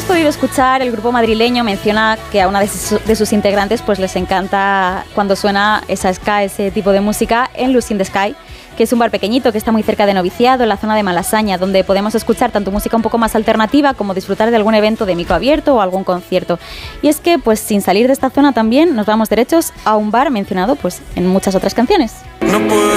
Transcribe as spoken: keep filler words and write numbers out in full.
hemos podido escuchar, el grupo madrileño menciona que a una de sus, de sus integrantes pues les encanta cuando suena esa ska, ese tipo de música en Lucy in the Sky, que es un bar pequeñito que está muy cerca de Noviciado, en la zona de Malasaña, donde podemos escuchar tanto música un poco más alternativa como disfrutar de algún evento de micro abierto o algún concierto. Y es que, pues sin salir de esta zona también, nos vamos derechos a un bar mencionado pues en muchas otras canciones. No puedo